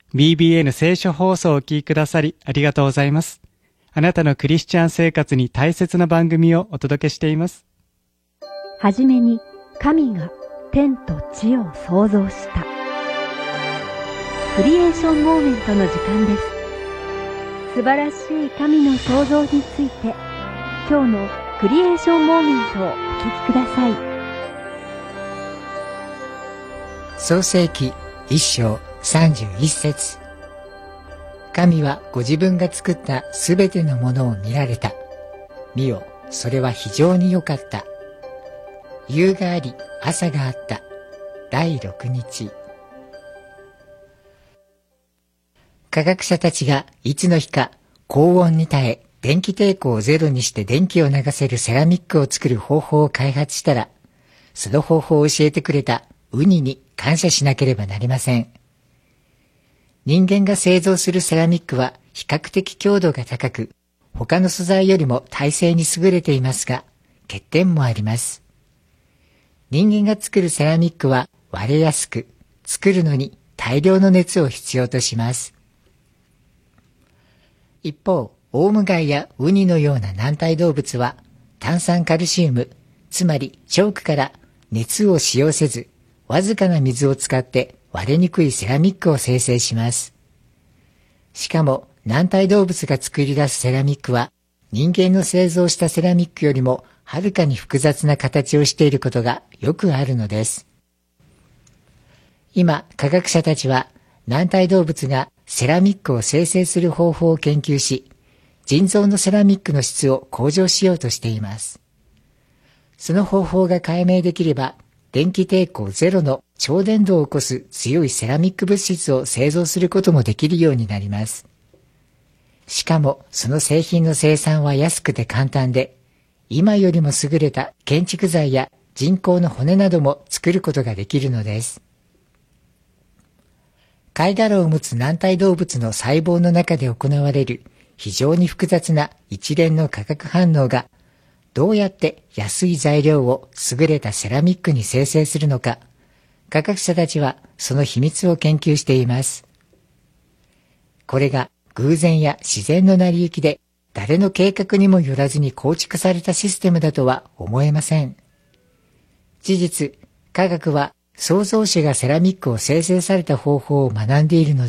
BBN 聖書放送をお聞きくださりありがとうございます。あなたのクリスチャン生活に大切な番組をお届けしています。 はじめに神が天と地を創造した。クリエーションモーメントの時間です。素晴らしい神の創造について、今日のクリエーションモーメントをお聞きください。 創世記1章31節。神はご自分が作ったすべてのものを見られた。見よ、それは非常に良かった。夕があり、朝があった。第6日。科学者たちがいつの日か高温に耐え、電気抵抗をゼロにして電気を流せるセラミックを作る方法を開発したら、その方法を教えてくれたウニに感謝しなければなりません。人間が製造するセラミックは比較的強度が高く、他の素材よりも耐性に優れていますが、欠点もあります。人間が作るセラミックは割れやすく、作るのに大量の熱を必要とします。一方、オウムガイやウニのような軟体動物は炭酸カルシウム、つまりチョークから熱を使用せず、わずかな水を使って割れにくいセラミックを生成します。しかも軟体動物が作り出すセラミックは人間の製造したセラミックよりもはるかに複雑な形をしていることがよくあるのです。今、科学者たちは軟体動物がセラミックを生成する方法を研究し、人造のセラミックの質を向上しようとしています。その方法が解明できれば、電気抵抗ゼロの超伝導を起こす強いセラミック物質を製造することもできるようになります。しかも、その製品の生産は安くて簡単で、今よりも優れた建築材や人工の骨なども作ることができるのです。貝殻を持つ軟体動物の細胞の中で行われる非常に複雑な一連の化学反応がどうやって安い材料を優れたセラミックに生成するのか、科学者たちはその秘密を研究しています。これが偶然や自然の成り行きで誰の計画にもよらずに構築されたシステムだとは思えません。事実、科学は創造主がセラミックを生成された方法を学んでいるの